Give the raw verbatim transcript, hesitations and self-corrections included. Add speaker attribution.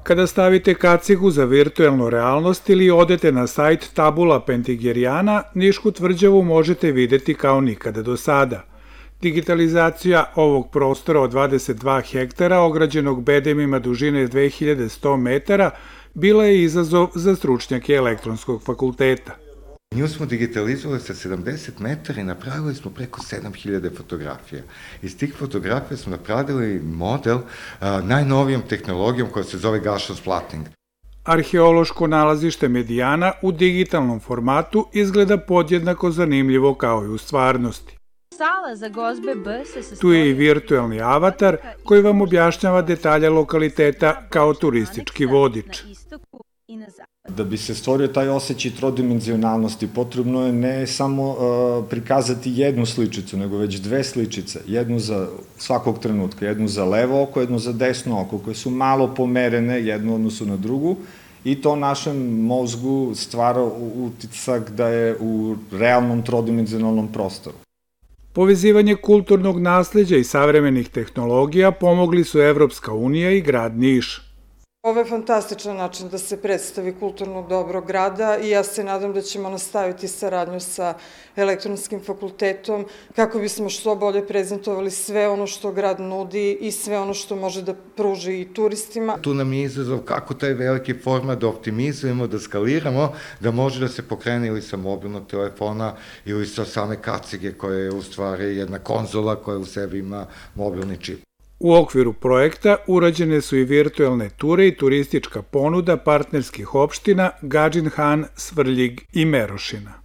Speaker 1: Kada stavite kacigu za virtuelnu realnost ili odete na sajt Tabula Pentigerijana, Nišku tvrđavu možete videti kao nikada do sada. Digitalizacija ovog prostora od dvadeset dva hektara, ograđenog bedemima dužine dve hiljade sto metara, bila je izazov za stručnjake elektronskog fakulteta.
Speaker 2: Nju smo digitalizovali sa sedamdeset metara i napravili smo preko sedam hiljada fotografija. Iz tih fotografija smo napravili model a, najnovijom tehnologijom koja se zove Gaussian splatting.
Speaker 1: Arheološko nalazište Medijana u digitalnom formatu izgleda podjednako zanimljivo kao i u stvarnosti. Tu je i virtuelni avatar koji vam objašnjava detalje lokaliteta kao turistički vodič.
Speaker 3: Da bi se stvorio taj osjećaj trodimenzionalnosti, potrebno je ne samo uh, prikazati jednu sličicu, nego već dve sličice, jednu za svakog trenutka, jednu za levo oko, jednu za desno oko, koje su malo pomerene jednu odnosu na drugu, i to našem mozgu stvara utisak da je u realnom trodimenzionalnom prostoru.
Speaker 1: Povezivanje kulturnog nasleđa i savremenih tehnologija pomogli su Evropska unija i grad Niš.
Speaker 4: Ovo je fantastičan način da se predstavi kulturno dobro grada i ja se nadam da ćemo nastaviti saradnju sa elektronskim fakultetom kako bismo što bolje prezentovali sve ono što grad nudi i sve ono što može da pruži i turistima.
Speaker 2: Tu nam je izazov kako taj veliki format da optimizujemo, da skaliramo, da može da se pokrene ili sa mobilnog telefona ili sa same kacige koja je u stvari jedna konzola koja u sebi ima mobilni čip.
Speaker 1: U okviru projekta urađene su i virtuelne ture i turistička ponuda partnerskih opština Gadžin Han, Svrljig i Merošina.